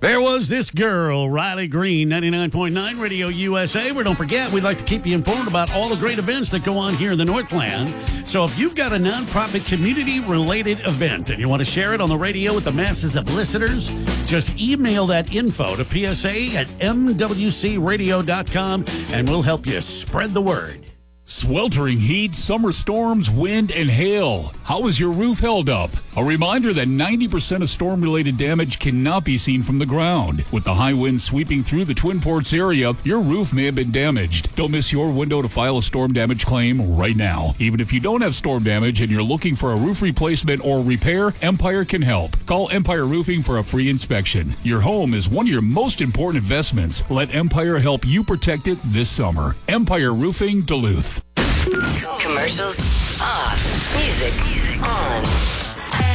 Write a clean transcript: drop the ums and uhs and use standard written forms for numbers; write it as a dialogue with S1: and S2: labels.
S1: There was this girl, Riley Green, 99.9 Radio USA, where don't forget, we'd like to keep you informed about all the great events that go on here in the Northland. So if you've got a nonprofit community-related event and you want to share it on the radio with the masses of listeners, just email that info to psa@mwcradio.com and we'll help you spread the word.
S2: Sweltering heat, summer storms, wind, and hail. How is your roof held up? A reminder that 90% of storm-related damage cannot be seen from the ground. With the high winds sweeping through the Twin Ports area, your roof may have been damaged. Don't miss your window to file a storm damage claim right now. Even if you don't have storm damage and you're looking for a roof replacement or repair, Empire can help. Call Empire Roofing for a free inspection. Your home is one of your most important investments. Let Empire help you protect it this summer. Empire Roofing, Duluth.
S3: Commercials off. Music on.